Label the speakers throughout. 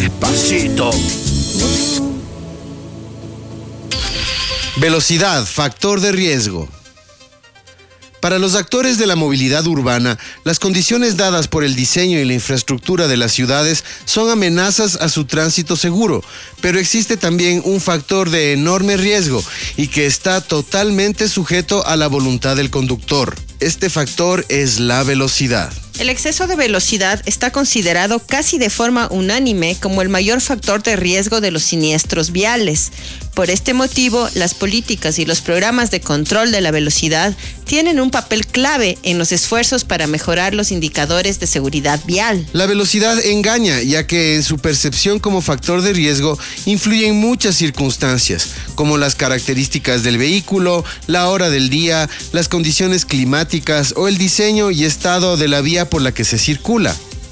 Speaker 1: despacito.
Speaker 2: Velocidad, factor de riesgo. Para los actores de la movilidad urbana, las condiciones dadas por el diseño y la infraestructura de las ciudades son amenazas a su tránsito seguro, pero existe también un factor de enorme riesgo y que está totalmente sujeto a la voluntad del conductor. Este factor es la velocidad.
Speaker 3: El exceso de velocidad está considerado casi de forma unánime como el mayor factor de riesgo de los siniestros viales. Por este motivo, las políticas y los programas de control de la velocidad tienen un papel clave en los esfuerzos para mejorar los indicadores de seguridad vial.
Speaker 2: La velocidad engaña, ya que en su percepción como factor de riesgo influyen muchas circunstancias, como las características del vehículo, la hora del día, las condiciones climáticas o el diseño y estado de la vía por la que se circula.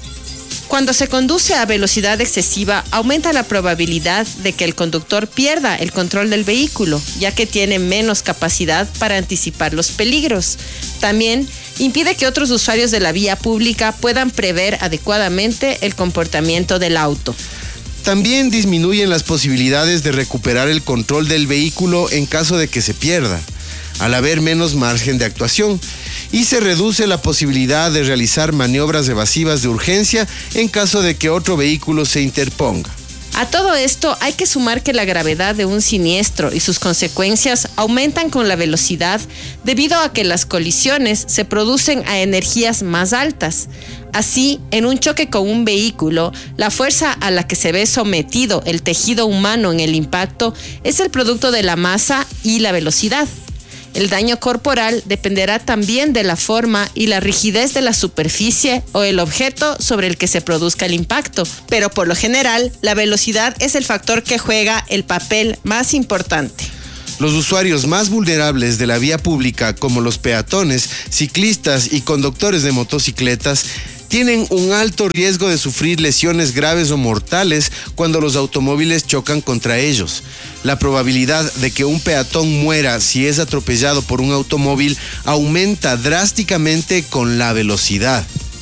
Speaker 3: Cuando se conduce a velocidad excesiva, aumenta la probabilidad de que el conductor pierda el control del vehículo, ya que tiene menos capacidad para anticipar los peligros. También impide que otros usuarios de la vía pública puedan prever adecuadamente el comportamiento del auto.
Speaker 2: También disminuyen las posibilidades de recuperar el control del vehículo en caso de que se pierda, al haber menos margen de actuación, y se reduce la posibilidad de realizar maniobras evasivas de urgencia en caso de que otro vehículo se interponga.
Speaker 3: A todo esto hay que sumar que la gravedad de un siniestro y sus consecuencias aumentan con la velocidad debido a que las colisiones se producen a energías más altas. Así, en un choque con un vehículo, la fuerza a la que se ve sometido el tejido humano en el impacto es el producto de la masa y la velocidad. El daño corporal dependerá también de la forma y la rigidez de la superficie o el objeto sobre el que se produzca el impacto, pero por lo general, la velocidad es el factor que juega el papel más importante.
Speaker 2: Los usuarios más vulnerables de la vía pública, como los peatones, ciclistas y conductores de motocicletas, tienen un alto riesgo de sufrir lesiones graves o mortales cuando los automóviles chocan contra ellos. La probabilidad de que un peatón muera si es atropellado por un automóvil aumenta drásticamente con la velocidad.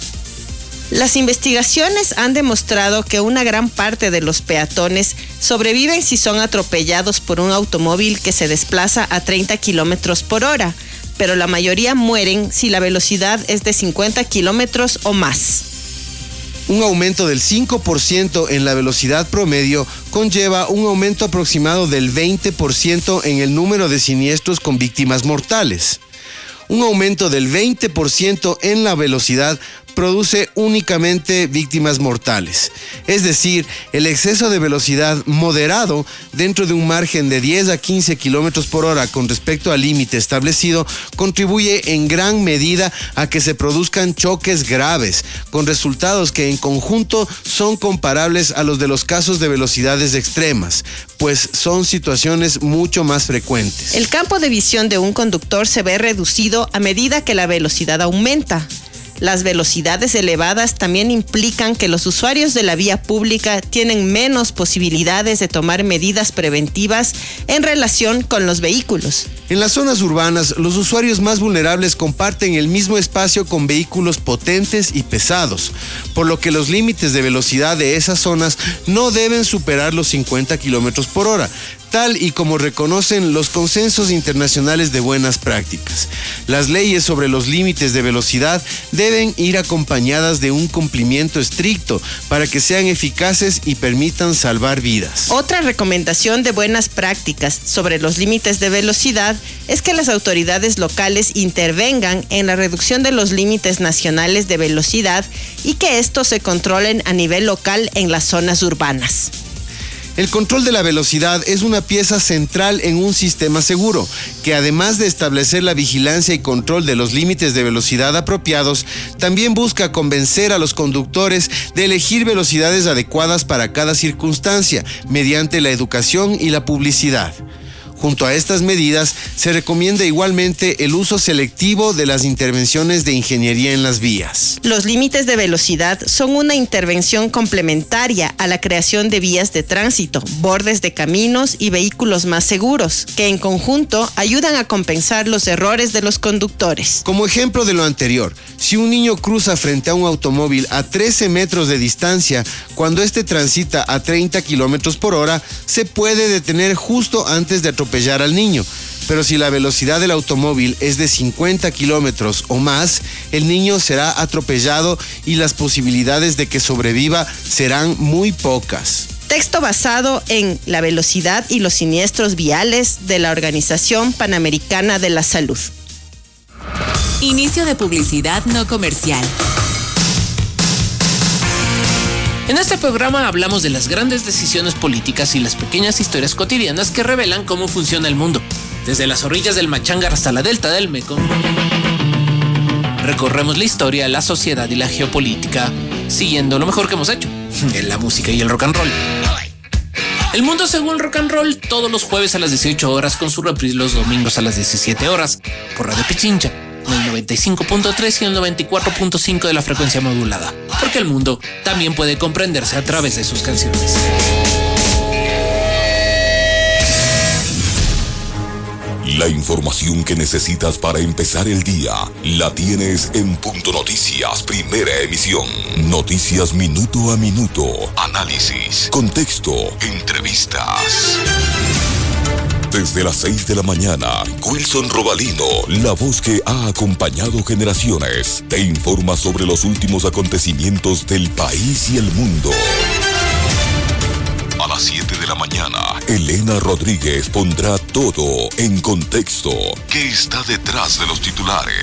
Speaker 3: Las investigaciones han demostrado que una gran parte de los peatones sobreviven si son atropellados por un automóvil que se desplaza a 30 kilómetros por hora. Pero la mayoría mueren si la velocidad es de 50 kilómetros o más.
Speaker 2: Un aumento del 5% en la velocidad promedio conlleva un aumento aproximado del 20% en el número de siniestros con víctimas mortales. Un aumento del 20% en la velocidad produce únicamente víctimas mortales. Es decir, el exceso de velocidad moderado dentro de un margen de 10 a 15 kilómetros por hora con respecto al límite establecido contribuye en gran medida a que se produzcan choques graves, con resultados que en conjunto son comparables a los de los casos de velocidades extremas, pues son situaciones mucho más frecuentes.
Speaker 3: El campo de visión de un conductor se ve reducido a medida que la velocidad aumenta. Las velocidades elevadas también implican que los usuarios de la vía pública tienen menos posibilidades de tomar medidas preventivas en relación con los vehículos.
Speaker 2: En las zonas urbanas, los usuarios más vulnerables comparten el mismo espacio con vehículos potentes y pesados, por lo que los límites de velocidad de esas zonas no deben superar los 50 kilómetros por hora, tal y como reconocen los consensos internacionales de buenas prácticas. Las leyes sobre los límites de velocidad deben ir acompañadas de un cumplimiento estricto para que sean eficaces y permitan salvar vidas.
Speaker 3: Otra recomendación de buenas prácticas sobre los límites de velocidad es que las autoridades locales intervengan en la reducción de los límites nacionales de velocidad y que estos se controlen a nivel local en las zonas urbanas.
Speaker 2: El control de la velocidad es una pieza central en un sistema seguro, que además de establecer la vigilancia y control de los límites de velocidad apropiados, también busca convencer a los conductores de elegir velocidades adecuadas para cada circunstancia, mediante la educación y la publicidad. Junto a estas medidas, se recomienda igualmente el uso selectivo de las intervenciones de ingeniería en las vías.
Speaker 3: Los límites de velocidad son una intervención complementaria a la creación de vías de tránsito, bordes de caminos y vehículos más seguros, que en conjunto ayudan a compensar los errores de los conductores.
Speaker 2: Como ejemplo de lo anterior, si un niño cruza frente a un automóvil a 13 metros de distancia, cuando éste transita a 30 kilómetros por hora, se puede detener justo antes de atropellar al niño. Pero si la velocidad del automóvil es de 50 kilómetros o más, el niño será atropellado y las posibilidades de que sobreviva serán muy pocas.
Speaker 3: Texto basado en la velocidad y los siniestros viales de la Organización Panamericana de la Salud.
Speaker 1: Inicio de publicidad no comercial.
Speaker 4: En este programa hablamos de las grandes decisiones políticas y las pequeñas historias cotidianas que revelan cómo funciona el mundo. Desde las orillas del Machangar hasta la delta del Mekong, recorremos la historia, la sociedad y la geopolítica, siguiendo lo mejor que hemos hecho, en la música y el rock and roll. El mundo según rock and roll, todos los jueves a las 18 horas con su reprise los domingos a las 17 horas, por Radio Pichincha, en el 95.3 y el 94.5 de la frecuencia modulada, porque el mundo también puede comprenderse a través de sus canciones.
Speaker 5: La información que necesitas para empezar el día la tienes en Punto Noticias, primera emisión. Noticias minuto a minuto, análisis, contexto, entrevistas. Desde las 6 de la mañana, Wilson Robalino, la voz que ha acompañado generaciones, te informa sobre los últimos acontecimientos del país y el mundo. A las 7 de la mañana, Elena Rodríguez pondrá todo en contexto. ¿Qué está detrás de los titulares?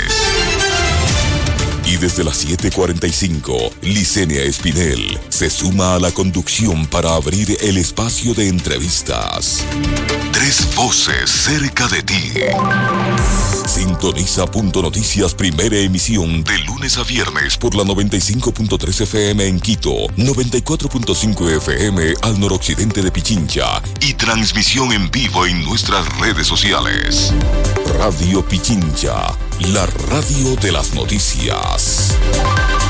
Speaker 5: Y desde las 7:45, Licenia Espinel se suma a la conducción para abrir el espacio de entrevistas. Tres voces cerca de ti. Sintoniza Punto Noticias, primera emisión, de lunes a viernes por la 95.3 FM en Quito, 94.5 FM al noroccidente de Pichincha y transmisión en vivo en nuestras redes sociales. Radio Pichincha, la radio de las noticias.